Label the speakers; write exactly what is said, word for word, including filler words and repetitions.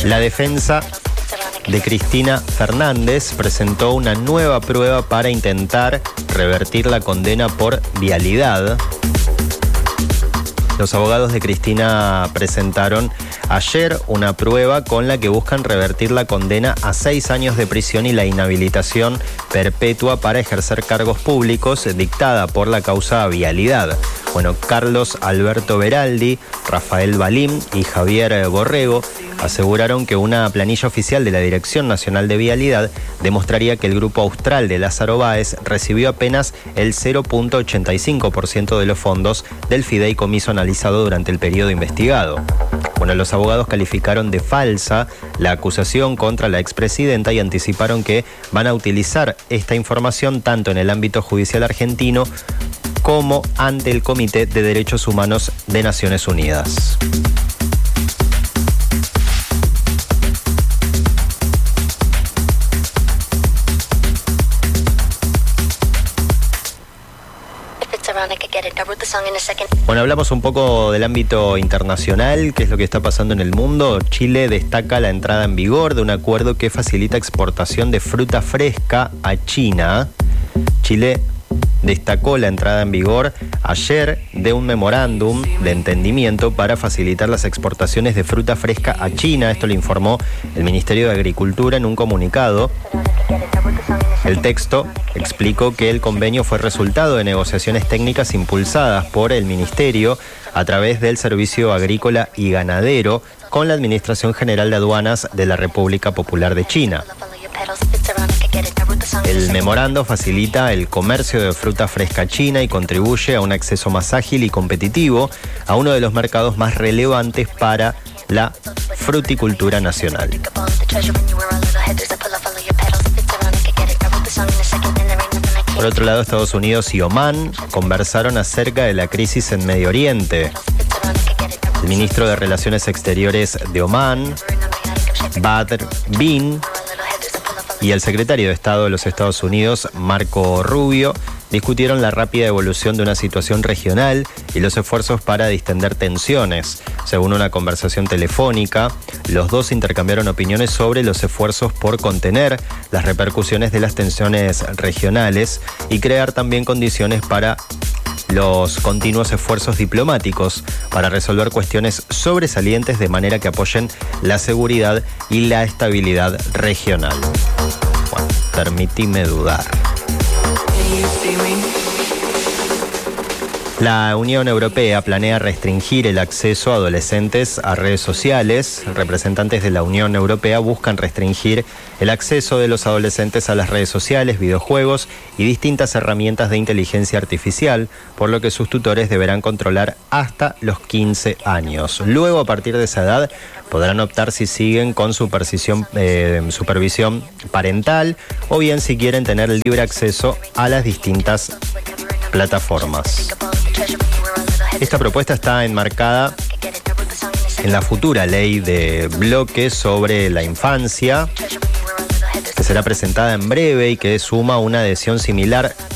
Speaker 1: La defensa de Cristina Fernández presentó una nueva prueba para intentar revertir la condena por vialidad. Los abogados de Cristina presentaron ayer una prueba con la que buscan revertir la condena a seis años de prisión y la inhabilitación perpetua para ejercer cargos públicos dictada por la causa vialidad. Bueno, Carlos Alberto Beraldi, Rafael Balín y Javier Borrego aseguraron que una planilla oficial de la Dirección Nacional de Vialidad demostraría que el Grupo Austral de Lázaro Báez recibió apenas el cero punto ochenta y cinco por ciento de los fondos del fideicomiso analizado durante el periodo investigado. Bueno, los abogados calificaron de falsa la acusación contra la expresidenta y anticiparon que van a utilizar esta información tanto en el ámbito judicial argentino como ante el Comité de Derechos Humanos de Naciones Unidas. Bueno, hablamos un poco del ámbito internacional, qué es lo que está pasando en el mundo. Chile destaca la entrada en vigor de un acuerdo que facilita exportación de fruta fresca a China. Chile destacó la entrada en vigor ayer de un memorándum de entendimiento para facilitar las exportaciones de fruta fresca a China. Esto lo informó el Ministerio de Agricultura en un comunicado. El texto explicó que el convenio fue resultado de negociaciones técnicas impulsadas por el Ministerio a través del Servicio Agrícola y Ganadero con la Administración General de Aduanas de la República Popular de China. El memorando facilita el comercio de fruta fresca china y contribuye a un acceso más ágil y competitivo a uno de los mercados más relevantes para la fruticultura nacional. Por otro lado, Estados Unidos y Omán conversaron acerca de la crisis en Medio Oriente. El ministro de Relaciones Exteriores de Omán, Badr Bin, y el secretario de Estado de los Estados Unidos, Marco Rubio, discutieron la rápida evolución de una situación regional y los esfuerzos para distender tensiones. Según una conversación telefónica, los dos intercambiaron opiniones sobre los esfuerzos por contener las repercusiones de las tensiones regionales y crear también condiciones para los continuos esfuerzos diplomáticos para resolver cuestiones sobresalientes de manera que apoyen la seguridad y la estabilidad regional. Bueno, permitime dudar. La Unión Europea planea restringir el acceso a adolescentes a redes sociales. Representantes de la Unión Europea buscan restringir el acceso de los adolescentes a las redes sociales, videojuegos y distintas herramientas de inteligencia artificial, por lo que sus tutores deberán controlar hasta los quince años. Luego, a partir de esa edad, podrán optar si siguen con supervisión, eh, supervisión parental o bien si quieren tener libre acceso a las distintas plataformas. Esta propuesta está enmarcada en la futura ley de bloque sobre la infancia, que será presentada en breve y que suma una adhesión similar